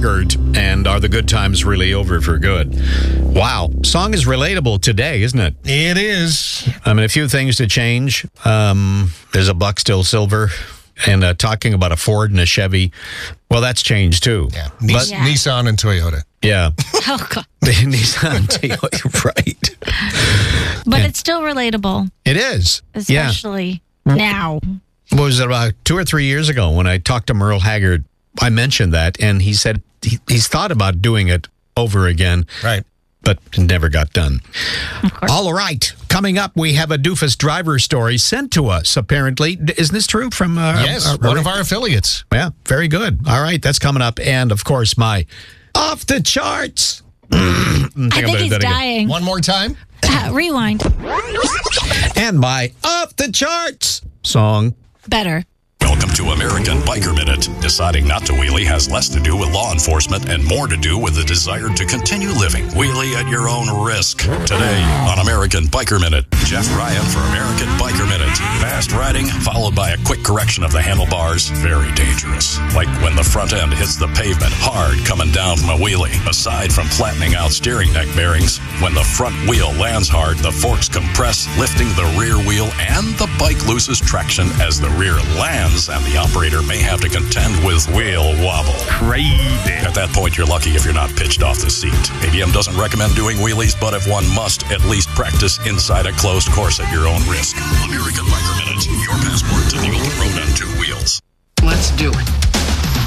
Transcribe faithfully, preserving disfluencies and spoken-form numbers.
Haggard and Are the Good Times Really Over for Good? Wow. Song is relatable today, isn't it? It is. I mean, a few things to change. Um, there's a buck still silver. And uh, talking about a Ford and a Chevy, well, that's changed too. Yeah. Nis- But- yeah. Nissan and Toyota. Yeah. Oh, God. Nissan, Toyota, right. But Yeah. it's still relatable, It is. Yeah. especially now. What was it, about two or three years ago when I talked to Merle Haggard? I mentioned that, and he said he, he's thought about doing it over again. Right. But it never got done. Of course. All right. Coming up, we have a doofus driver story sent to us, apparently. Isn't this true from... Uh, Yes, uh, one of our affiliates. Yeah, very good. All right, that's coming up. And, of course, my off the charts. I I think he's dying. One more time. Uh, rewind. And my off the charts song. Better. Welcome to American Biker Minute. Deciding not to wheelie has less to do with law enforcement and more to do with the desire to continue living. Wheelie at your own risk. Today on American Biker Minute, Jeff Ryan for American Biker Minute. Fast riding followed by a quick correction of the handlebars. Very dangerous. Like when the front end hits the pavement hard coming down from a wheelie. Aside from flattening out steering neck bearings, when the front wheel lands hard, the forks compress, lifting the rear wheel and the bike loses traction as the rear lands, and the operator may have to contend with wheel wobble. Crazy. At that point, you're lucky if you're not pitched off the seat. A B M doesn't recommend doing wheelies, but if one must, at least practice inside a closed course at your own risk. American Biker Minute, your passport to the open road on two wheels. Let's do it.